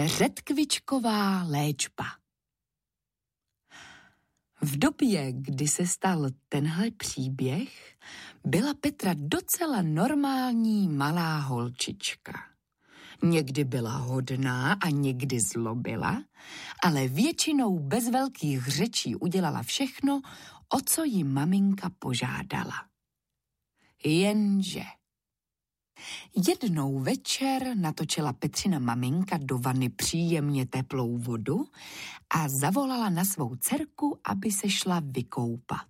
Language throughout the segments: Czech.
Řetkvičková léčba. V době, kdy se stal tenhle příběh, byla Petra docela normální malá holčička. Někdy byla hodná a někdy zlobila, ale většinou bez velkých řečí udělala všechno, o co jí maminka požádala. Jenže jednou večer natočila Petřina maminka do vany příjemně teplou vodu a zavolala na svou dcerku, aby se šla vykoupat.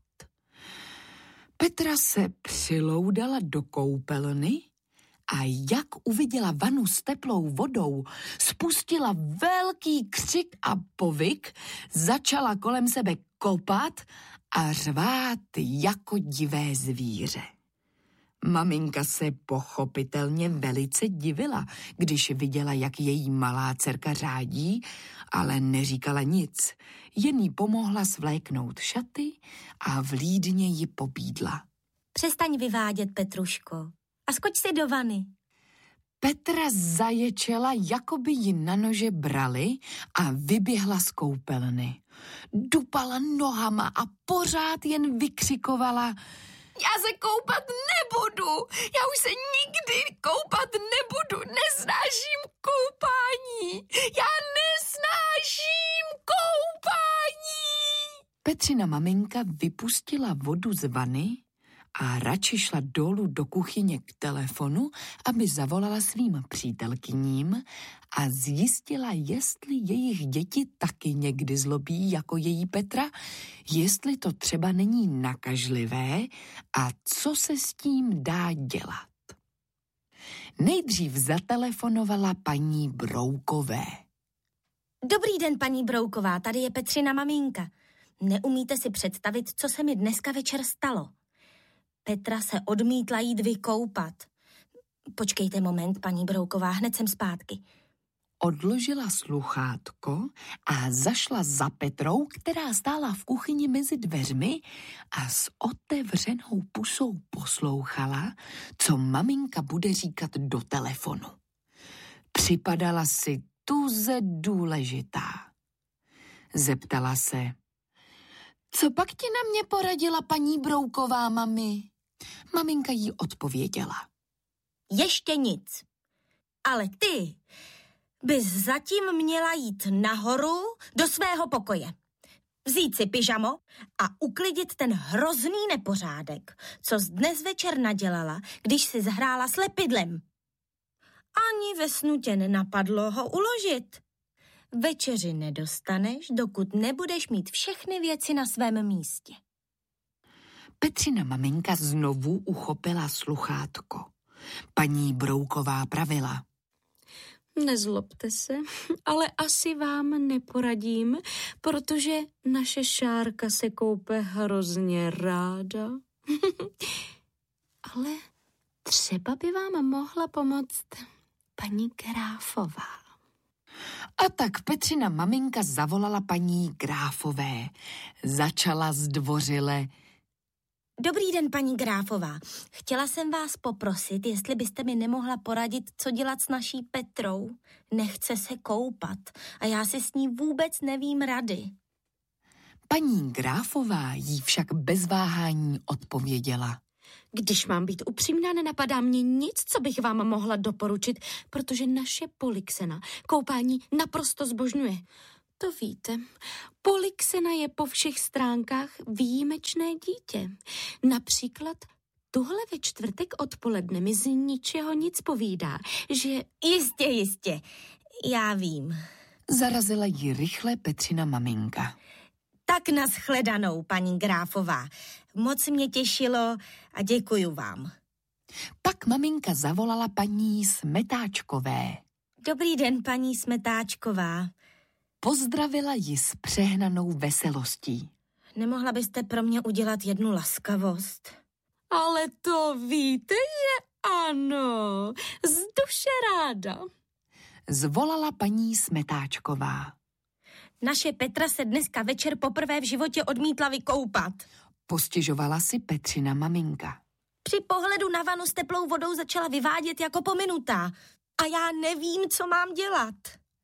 Petra se přiloudala do koupelny a jak uviděla vanu s teplou vodou, spustila velký křik a povyk, začala kolem sebe kopat a řvát jako divé zvíře. Maminka se pochopitelně velice divila, když viděla, jak její malá dcerka řádí, ale neříkala nic, jen jí pomohla svléknout šaty a vlídně ji pobídla. Přestaň vyvádět, Petruško, a skoč si do vany. Petra zaječela, jako by ji na nože brali a vyběhla z koupelny. Dupala nohama a pořád jen vykřikovala: Já se koupat nebudu, já už se nikdy koupat nebudu, nesnáším koupání, já nesnáším koupání. Petřina maminka vypustila vodu z vany a radši šla dolů do kuchyně k telefonu, aby zavolala svým přítelkyním a zjistila, jestli jejich děti taky někdy zlobí jako její Petra, jestli to třeba není nakažlivé a co se s tím dá dělat. Nejdřív zatelefonovala paní Broukové. Dobrý den, paní Brouková, tady je Petřina maminka. Neumíte si představit, co se mi dneska večer stalo? Petra se odmítla jít vykoupat. Počkejte moment, paní Brouková, hned jsem zpátky. Odložila sluchátko a zašla za Petrou, která stála v kuchyni mezi dveřmi a s otevřenou pusou poslouchala, co maminka bude říkat do telefonu. Připadala si tuze důležitá. Zeptala se: Co pak ti na mě poradila paní Brouková, mami? Maminka jí odpověděla: Ještě nic. Ale ty bys zatím měla jít nahoru do svého pokoje. Vzít si pyžamo a uklidit ten hrozný nepořádek, co jsi dnes večer nadělala, když si zahrála s lepidlem. Ani ve snu tě nenapadlo ho uložit. Večeři nedostaneš, dokud nebudeš mít všechny věci na svém místě. Petřina maminka znovu uchopila sluchátko. Paní Brouková pravila: Nezlobte se, ale asi vám neporadím, protože naše Šárka se koupe hrozně ráda. Ale třeba by vám mohla pomoct paní Gráfová. A tak Petřina maminka zavolala paní Gráfové. Začala zdvořile: Dobrý den, paní Gráfová. Chtěla jsem vás poprosit, jestli byste mi nemohla poradit, co dělat s naší Petrou. Nechce se koupat a já si s ní vůbec nevím rady. Paní Gráfová jí však bez váhání odpověděla: Když mám být upřímná, nenapadá mě nic, co bych vám mohla doporučit, protože naše Polixena koupání naprosto zbožňuje. To víte, Polixena je po všech stránkách výjimečné dítě. Například tuhle ve čtvrtek odpoledne mi z ničeho nic povídá, že... Jistě, já vím. Zarazila jí rychle Petřina maminka. Tak nashledanou, paní Gráfová. Moc mě těšilo a děkuju vám. Pak maminka zavolala paní Smetáčkové. Dobrý den, paní Smetáčková. Pozdravila ji s přehnanou veselostí. Nemohla byste pro mě udělat jednu laskavost? Ale to víte, že ano, z duše ráda. Zvolala paní Smetáčková. Naše Petra se dneska večer poprvé v životě odmítla vykoupat. Postěžovala si Petřina maminka. Při pohledu na vanu s teplou vodou začala vyvádět jako pominutá. A já nevím, co mám dělat.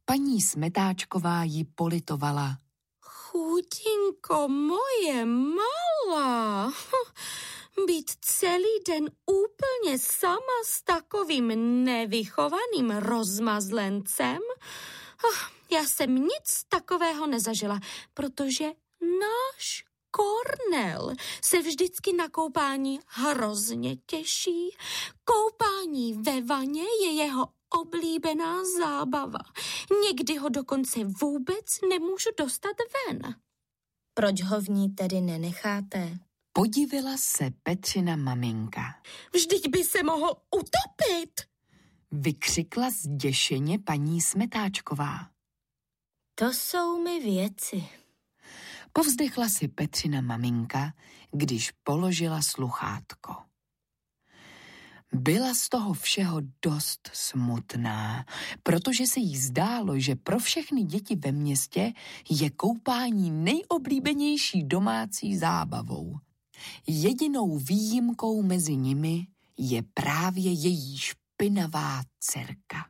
Paní Smetáčková ji politovala. Chudinko moje malá, být celý den úplně sama s takovým nevychovaným rozmazlencem? Já jsem nic takového nezažila, protože náš Kornel se vždycky na koupání hrozně těší. Koupání ve vaně je jeho oblíbená zábava. Někdy ho dokonce vůbec nemůžu dostat ven. Proč ho v ní tedy nenecháte? Podivila se Petřina maminka. Vždyť by se mohl utopit, vykřikla zděšeně paní Smetáčková. To jsou mi věci. Povzdechla si Petřina maminka, když položila sluchátko. Byla z toho všeho dost smutná, protože se jí zdálo, že pro všechny děti ve městě je koupání nejoblíbenější domácí zábavou. Jedinou výjimkou mezi nimi je právě její špinavá dcerka.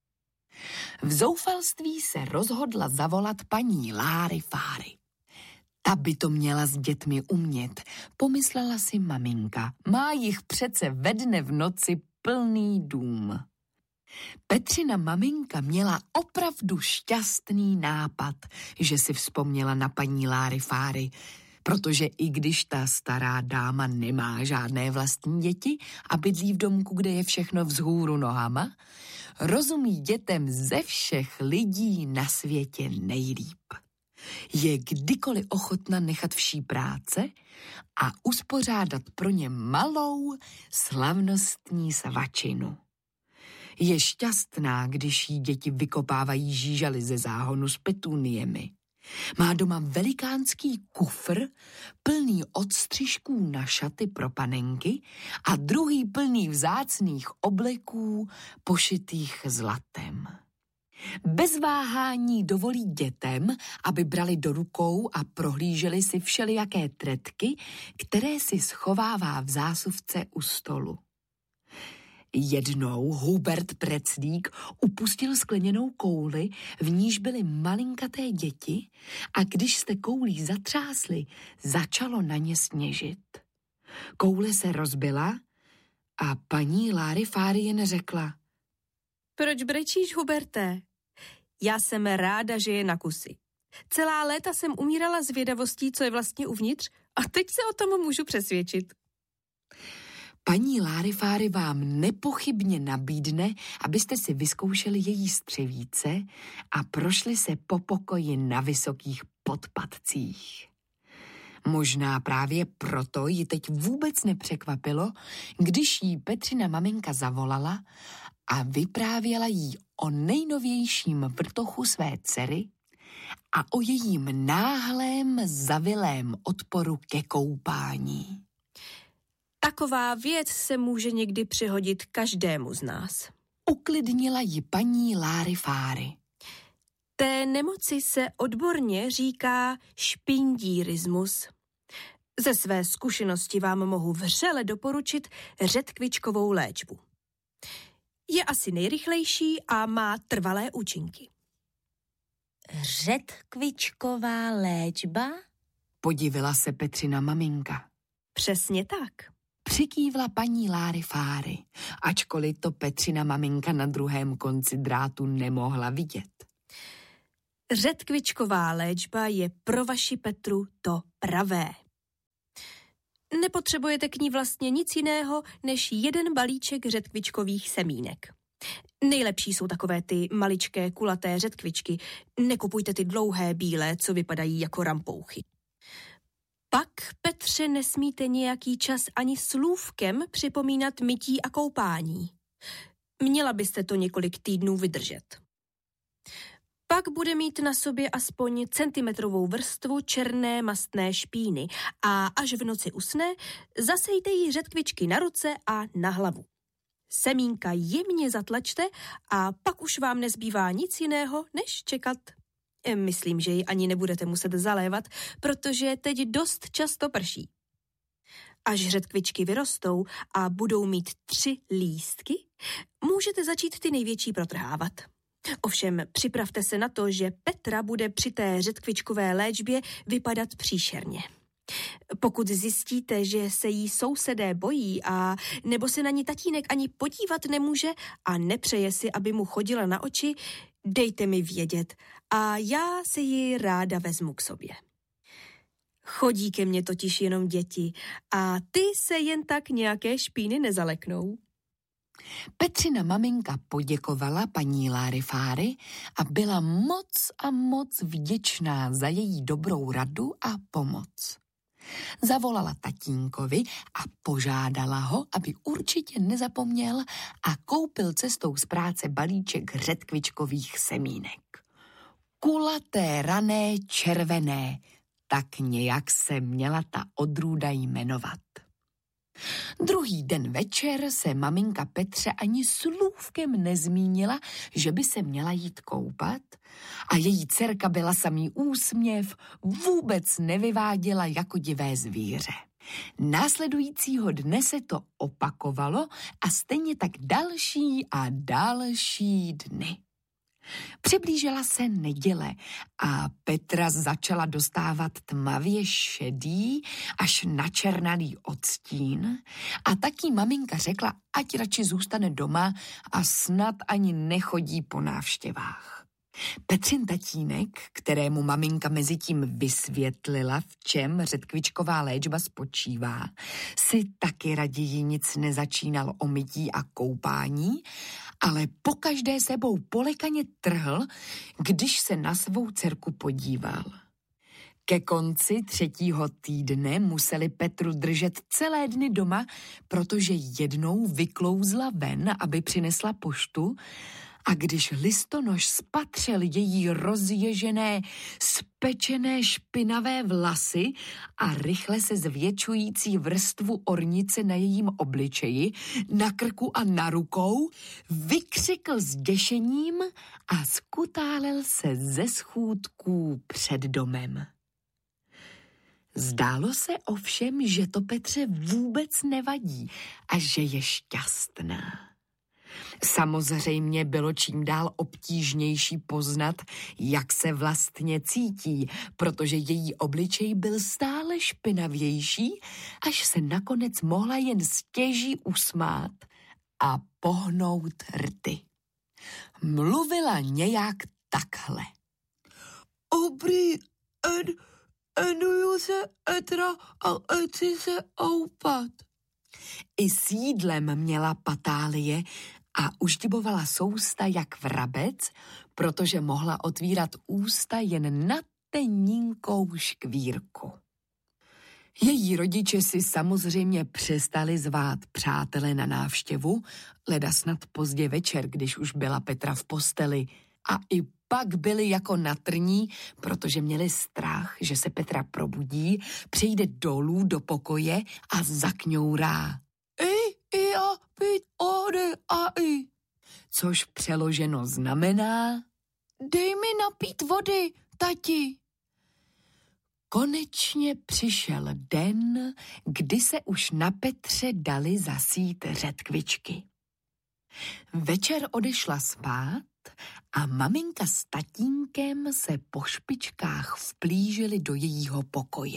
V zoufalství se rozhodla zavolat paní Lárifáry. Ta by to měla s dětmi umět, pomyslela si maminka. Má jich přece ve dne v noci plný dům. Petřina maminka měla opravdu šťastný nápad, že si vzpomněla na paní Lárifáry, protože i když ta stará dáma nemá žádné vlastní děti a bydlí v domku, kde je všechno vzhůru nohama, rozumí dětem ze všech lidí na světě nejlíp. Je kdykoliv ochotna nechat vší práce a uspořádat pro ně malou slavnostní svačinu. Je šťastná, když jí děti vykopávají žížaly ze záhonu s petuniemi. Má doma velikánský kufr plný odstřižků na šaty pro panenky a druhý plný vzácných obleků pošitých zlatem. Bez váhání dovolí dětem, aby brali do rukou a prohlíželi si všelijaké tretky, které si schovává v zásuvce u stolu. Jednou Hubert Preclík upustil skleněnou kouli, v níž byly malinkaté děti, a když jste koulí zatřásli, začalo na ně sněžit. Koule se rozbila a paní Lárifáry jen řekla: Proč brečíš, Huberte? Já jsem ráda, že je na kusy. Celá léta jsem umírala zvědavostí, co je vlastně uvnitř, a teď se o tom můžu přesvědčit. Paní Lárifáry vám nepochybně nabídne, abyste si vyzkoušeli její střevíce a prošli se po pokoji na vysokých podpatcích. Možná právě proto ji teď vůbec nepřekvapilo, když jí Petřina maminka zavolala a vyprávěla jí o nejnovějším vrtochu své dcery a o jejím náhlém zavilém odporu ke koupání. Taková věc se může někdy přihodit každému z nás. Uklidnila ji paní Lárifáry. Té nemoci se odborně říká špindírismus. Ze své zkušenosti vám mohu vřele doporučit řetkvičkovou léčbu. Je asi nejrychlejší a má trvalé účinky. Řetkvičková léčba? Podivila se Petřina maminka. Přesně tak. Přikývla paní Lárifáry, ačkoliv to Petřina maminka na druhém konci drátu nemohla vidět. Řetkvičková léčba je pro vaši Petru to pravé. Nepotřebujete k ní vlastně nic jiného, než jeden balíček řetkvičkových semínek. Nejlepší jsou takové ty maličké kulaté řetkvičky. Nekupujte ty dlouhé bílé, co vypadají jako rampouchy. Pak, Petře, nesmíte nějaký čas ani slůvkem připomínat mytí a koupání. Měla byste to několik týdnů vydržet. Pak bude mít na sobě aspoň centimetrovou vrstvu černé mastné špíny a až v noci usne, zasejte jí řetkvičky na ruce a na hlavu. Semínka jemně zatlačte a pak už vám nezbývá nic jiného, než čekat. Myslím, že ji ani nebudete muset zalévat, protože teď dost často prší. Až řetkvičky vyrostou a budou mít 3 lístky, můžete začít ty největší protrhávat. Ovšem připravte se na to, že Petra bude při té řetkvičkové léčbě vypadat příšerně. Pokud zjistíte, že se jí sousedé bojí a nebo se na ní tatínek ani podívat nemůže a nepřeje si, aby mu chodila na oči, dejte mi vědět a já si ji ráda vezmu k sobě. Chodí ke mně totiž jenom děti a ty se jen tak nějaké špíny nezaleknou. Petřina maminka poděkovala paní Larifáry a byla moc a moc vděčná za její dobrou radu a pomoc. Zavolala tatínkovi a požádala ho, aby určitě nezapomněl a koupil cestou z práce balíček řetkvičkových semínek. Kulaté, rané, červené, tak nějak se měla ta odrůda jmenovat. Druhý den večer se maminka Petře ani slůvkem nezmínila, že by se měla jít koupat a její dcerka byla samý úsměv, vůbec nevyváděla jako divé zvíře. Následujícího dne se to opakovalo a stejně tak další a další dny. Přiblížila se neděle a Petra začala dostávat tmavě šedý až načernalý odstín a taky maminka řekla, ať radši zůstane doma a snad ani nechodí po návštěvách. Petřin tatínek, kterému maminka mezitím vysvětlila, v čem řetkvičková léčba spočívá, si taky raději nic nezačínal o mytí a koupání, ale pokaždé sebou polekaně trhl, když se na svou dcerku podíval. Ke konci 3. týdne museli Petru držet celé dny doma, protože jednou vyklouzla ven, aby přinesla poštu, a když listonoš spatřil její rozježené, spečené špinavé vlasy a rychle se zvětšující vrstvu ornice na jejím obličeji, na krku a na rukou, vykřikl s děšením a skutálel se ze schůdků před domem. Zdálo se ovšem, že to Petře vůbec nevadí a že je šťastná. Samozřejmě bylo čím dál obtížnější poznat, jak se vlastně cítí, protože její obličej byl stále špinavější, až se nakonec mohla jen stěží usmát a pohnout rty. Mluvila nějak takhle. Obrý, jmenuji se Etra a chci se oupat. I s jídlem měla patálie a uštibovala sousta jak vrabec, protože mohla otvírat ústa jen na tenínkou škvírku. Její rodiče si samozřejmě přestali zvát přátele na návštěvu, leda snad pozdě večer, když už byla Petra v posteli, a i pak byli jako na trní, protože měli strach, že se Petra probudí, přijde dolů do pokoje a zakňourá. Což přeloženo znamená: dej mi napít vody, tati. Konečně přišel den, kdy se už na Petře dali zasít řetkvičky. Večer odešla spát a maminka s tatínkem se po špičkách vplížili do jejího pokoje.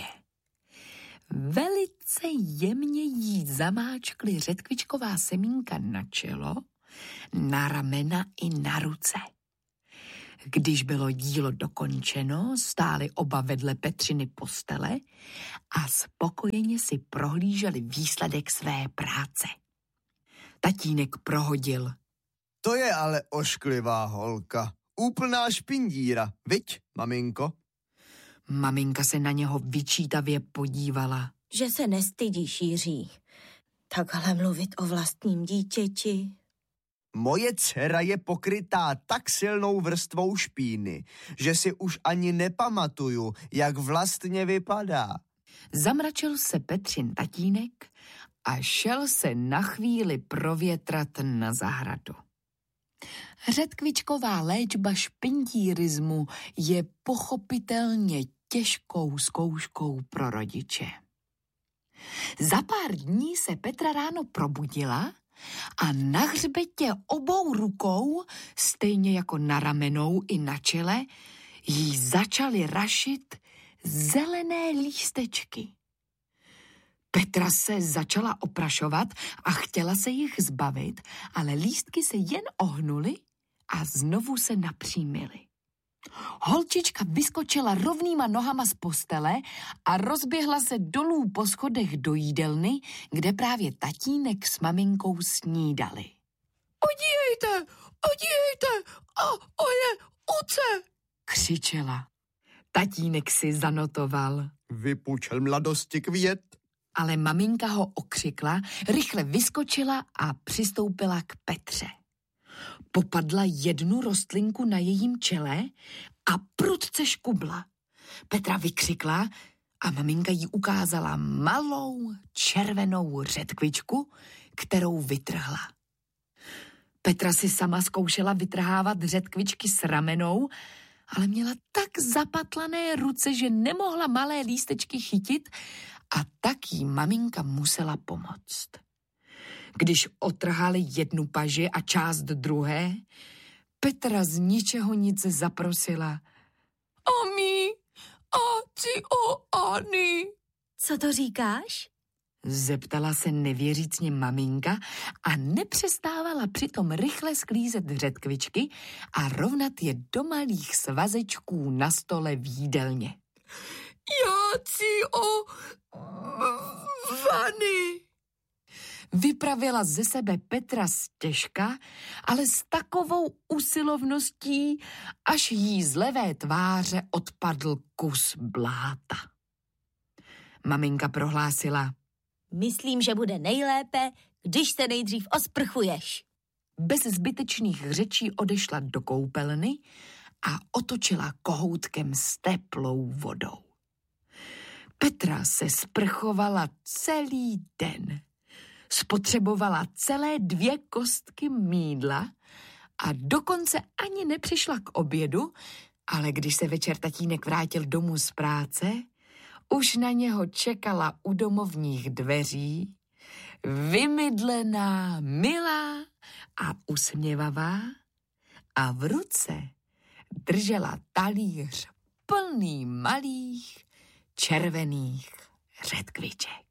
Velice jemně jí zamáčkli řetkvičková semínka na čelo, na ramena i na ruce. Když bylo dílo dokončeno, stáli oba vedle Petřiny postele a spokojeně si prohlíželi výsledek své práce. Tatínek prohodil. To je ale ošklivá holka. Úplná špindíra, viď, maminko? Maminka se na něho vyčítavě podívala. Že se nestydíš, Jiří. Takhle mluvit o vlastním dítěti. Moje dcera je pokrytá tak silnou vrstvou špíny, že si už ani nepamatuju, jak vlastně vypadá. Zamračil se Petřin tatínek a šel se na chvíli provětrat na zahradu. Řetkvičková léčba špindírismu je pochopitelně těžkou zkouškou pro rodiče. Za pár dní se Petra ráno probudila a na hřbetě obou rukou, stejně jako na ramenou i na čele, jí začaly rašit zelené lístečky. Petra se začala oprašovat a chtěla se jich zbavit, ale lístky se jen ohnuly a znovu se napřímily. Holčička vyskočila rovnýma nohama z postele a rozběhla se dolů po schodech do jídelny, kde právě tatínek s maminkou snídali. Odívejte, a oje uce, křičela. Tatínek si zanotoval. Vypučel mladosti květ. Ale maminka ho okřikla, rychle vyskočila a přistoupila k Petře. Popadla jednu rostlinku na jejím čele a prudce škubla. Petra vykřikla a maminka jí ukázala malou červenou řetkvičku, kterou vytrhla. Petra si sama zkoušela vytrhávat řetkvičky s ramenou, ale měla tak zapatlané ruce, že nemohla malé lístečky chytit a tak jí maminka musela pomoct. Když otrhali jednu paži a část druhé, Petra z ničeho nic zaprosila. Ami, aci o Ani. Co to říkáš? Zeptala se nevěřícně maminka a nepřestávala přitom rychle sklízet řetkvičky a rovnat je do malých svazečků na stole v jídelně. Jáci o vany. Vypravila ze sebe Petra stěžka, ale s takovou usilovností, až jí z levé tváře odpadl kus bláta. Maminka prohlásila. Myslím, že bude nejlépe, když se nejdřív osprchuješ. Bez zbytečných řečí odešla do koupelny a otočila kohoutkem s teplou vodou. Petra se sprchovala celý den. Spotřebovala celé 2 kostky mýdla a dokonce ani nepřišla k obědu, ale když se večer tatínek vrátil domů z práce, už na něho čekala u domovních dveří, vymydlená, milá a usměvavá a v ruce držela talíř plný malých červených řetkviček.